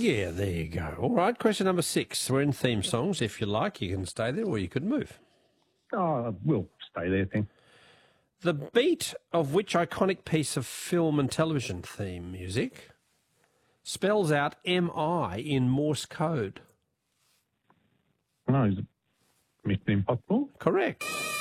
Yeah, there you go. All right, question number 6. We're in theme songs. If you like, you can stay there or you could move. Oh, we'll stay there, then. The beat of which iconic piece of film and television theme music spells out MI in Morse code? No, is it Mission Impossible? Correct.